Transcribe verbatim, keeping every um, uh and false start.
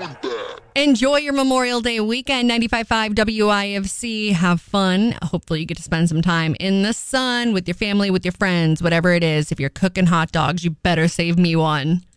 Enjoy your Memorial Day weekend. ninety-five point five W I F C. Have fun. Hopefully you get to spend some time in the sun with your family, with your friends, whatever it is. If you're cooking hot dogs, you better save me one.